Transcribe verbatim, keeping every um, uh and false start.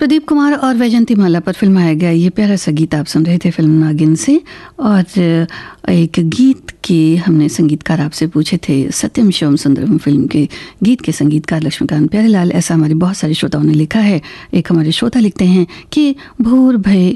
प्रदीप कुमार और वैजंती माला पर फिल्माया गया ये प्यारा सा गीत आप सुन रहे थे फिल्म नागिन से। और एक गीत के हमने संगीतकार आपसे पूछे थे, सत्यम शिवम सुंदरम फिल्म के गीत के संगीतकार लक्ष्मीकांत प्यारेलाल। ऐसा हमारे बहुत सारे श्रोताओं ने लिखा है। एक हमारे श्रोता लिखते हैं कि भूर भय